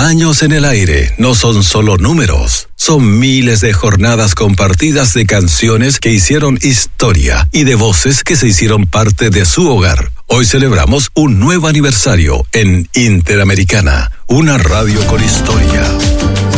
años en el aire no son solo números, son miles de jornadas compartidas de canciones que hicieron historia y de voces que se hicieron parte de su hogar. Hoy celebramos un nuevo aniversario en Interamericana, una radio con historia.